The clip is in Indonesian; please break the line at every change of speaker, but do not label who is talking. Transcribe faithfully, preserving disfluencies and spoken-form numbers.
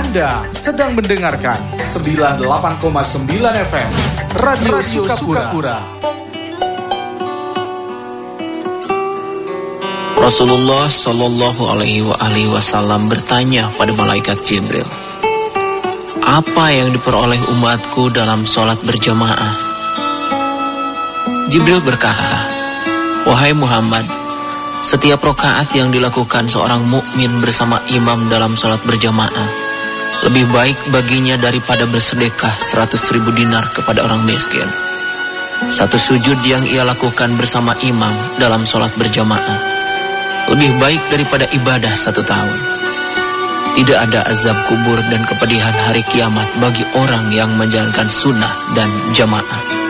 Anda sedang mendengarkan sembilan puluh delapan koma sembilan F M Radio, Radio Sukapura. Sukapura.
Rasulullah Shallallahu Alaihi Wasallam bertanya pada malaikat Jibril, apa yang diperoleh umatku dalam sholat berjamaah? Jibril berkata, wahai Muhammad, setiap rakaat yang dilakukan seorang mukmin bersama imam dalam sholat berjamaah lebih baik baginya daripada bersedekah seratus ribu dinar kepada orang miskin. Satu sujud yang ia lakukan bersama imam dalam sholat berjamaah lebih baik daripada ibadah satu tahun. Tidak ada azab kubur dan kepedihan hari kiamat bagi orang yang menjalankan sunnah dan jamaah.